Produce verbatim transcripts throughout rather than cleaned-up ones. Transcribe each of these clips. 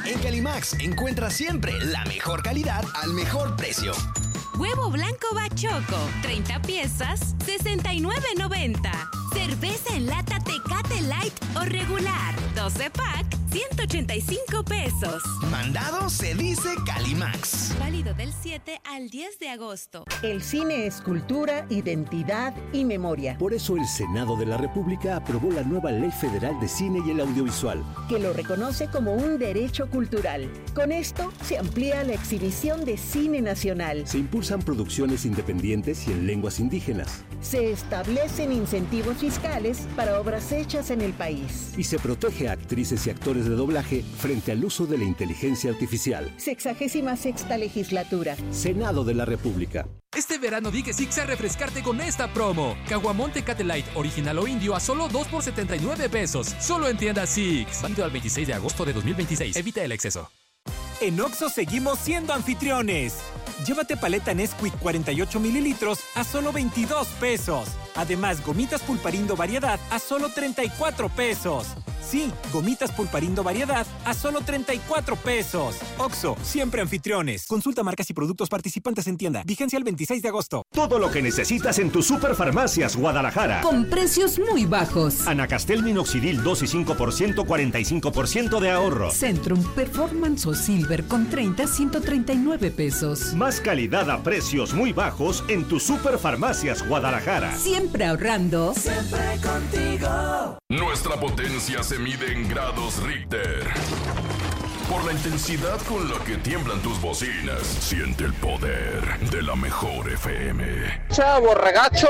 En Calimax encuentras siempre la mejor calidad al mejor precio. Huevo blanco Bachoco, treinta piezas, sesenta y nueve noventa. Cerveza en lata Tecate Light o regular, doce pack, ciento ochenta y cinco pesos. Mandado se dice Calimax. Válido del siete al diez de agosto. El cine es cultura, identidad y memoria. Por eso el Senado de la República aprobó la nueva Ley Federal de Cine y el Audiovisual, que lo reconoce como un derecho cultural. Con esto se amplía la exhibición de cine nacional. Se impulsan producciones independientes y en lenguas indígenas. Se establecen incentivos fiscales para obras hechas en el país. Y se protege a actrices y actores de doblaje frente al uso de la inteligencia artificial. Sexagésima sexta legislatura. Senado de la República. Este verano di que Six a refrescarte con esta promo. Caguamón Tecate Light, original o indio a solo dos por setenta y nueve pesos. Solo en tienda Six. Válido al veintiséis de agosto de dos mil veintiséis. Evita el exceso. En Oxxo seguimos siendo anfitriones. Llévate paleta Nesquik cuarenta y ocho mililitros a solo veintidós pesos. Además, gomitas Pulparindo variedad a solo treinta y cuatro pesos. Sí, gomitas Pulparindo variedad a solo treinta y cuatro pesos. Oxxo, siempre anfitriones. Consulta marcas y productos participantes en tienda. Vigencia el veintiséis de agosto. Todo lo que necesitas en tus Superfarmacias Guadalajara. Con precios muy bajos. Anacastel Minoxidil dos y cinco por ciento, cuarenta y cinco por ciento de ahorro. Centrum Performance o Silver con treinta, ciento treinta y nueve pesos. Más calidad a precios muy bajos en tus Superfarmacias Guadalajara. Siempre ahorrando. Siempre contigo. Nuestra potencia se mide en grados Richter. Por la intensidad con la que tiemblan tus bocinas, siente el poder de la mejor F M. ¡Chavo, regacho!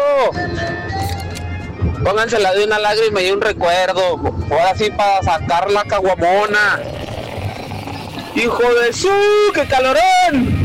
Póngansela de una lágrima y un recuerdo. Ahora sí para sacar la caguamona. ¡Hijo de su! ¡Qué calorón!